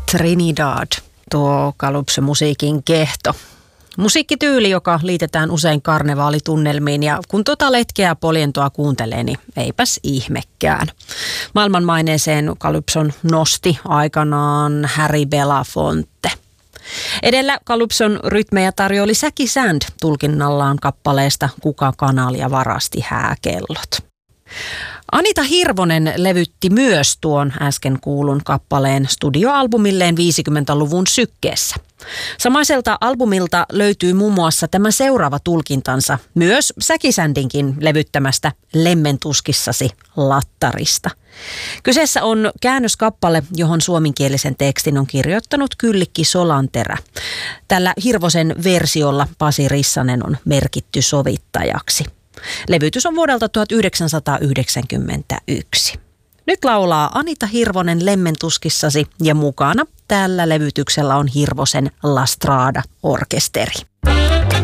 Trinidad, tuo calypso-musiikin kehto. Musiikkityyli, joka liitetään usein karnevaalitunnelmiin, ja kun tota letkeää poljentoa kuuntelee, niin eipäs ihmekään. Maailmanmaineeseen calypson nosti aikanaan Harry Belafonte. Edellä calypson rytmejä tarjoili Säki Sand tulkinnallaan kappaleesta Kuka kanaalia varasti hääkellot. Anita Hirvonen levytti myös tuon äsken kuulun kappaleen studioalbumilleen 50-luvun sykkeessä. Samaiselta albumilta löytyy muun muassa tämä seuraava tulkintansa myös Säki Sandinkin levyttämästä Lemmentuskissasi lattarista. Kyseessä on käännöskappale, johon suomenkielisen tekstin on kirjoittanut Kyllikki Solanterä. Tällä Hirvosen versiolla Pasi Rissanen on merkitty sovittajaksi. Levytys on vuodelta 1991. Nyt laulaa Anita Hirvonen Lemmentuskissasi ja mukana tällä levytyksellä on Hirvosen La Strada-orkesteri.